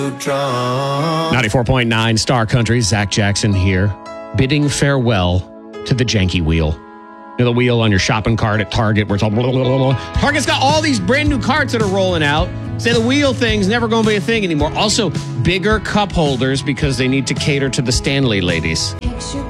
94.9 Star Country, Zach Jackson here, bidding farewell to the janky wheel. You know, the wheel on your shopping cart at Target where it's all blah, blah, blah, blah. Target's got all these brand new carts that are rolling out. Say the wheel thing's never going to be a thing anymore. Also, bigger cup holders because they need to cater to the Stanley ladies. Picture